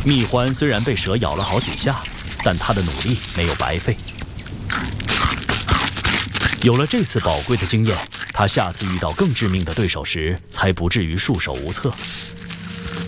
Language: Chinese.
蜜獾虽然被蛇咬了好几下，但他的努力没有白费。有了这次宝贵的经验，他下次遇到更致命的对手时，才不至于束手无策。